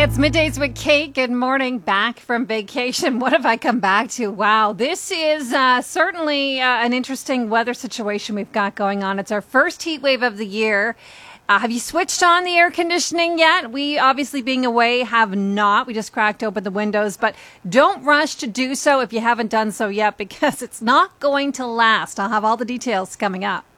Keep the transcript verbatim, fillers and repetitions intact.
Hey, it's Middays with Kate. Good morning. Back from vacation. What have I come back to? Wow, this is uh, certainly uh, an interesting weather situation we've got going on. It's our first heat wave of the year. Uh, have you switched on the air conditioning yet? We, obviously being away, have not. We just cracked open the windows, but don't rush to do so if you haven't done so yet, because it's not going to last. I'll have all the details coming up.